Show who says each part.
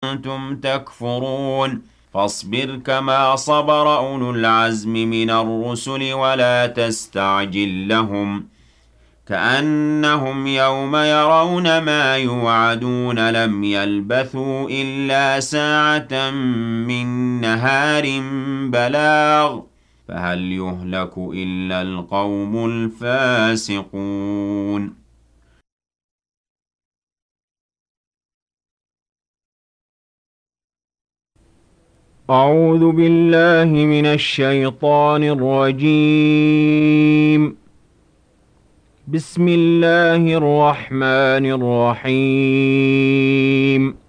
Speaker 1: كنتم تكفرون فاصبر كما صبر أولو العزم من الرسل ولا تستعجل لهم كأنهم يوم يرون ما يوعدون لم يلبثوا إلا ساعة من نهار بلاغ فهل يهلك إلا القوم الفاسقون
Speaker 2: أعوذ بالله من الشيطان الرجيم. بسم الله الرحمن الرحيم.